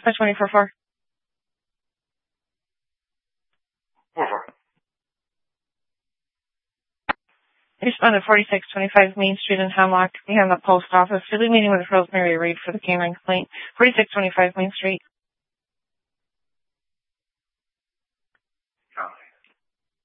524-4. Respond to 4625 Main Street in Hemlock. We have the post office. You'll be meeting with Rosemary Reed for the canine complaint. 4625 Main Street.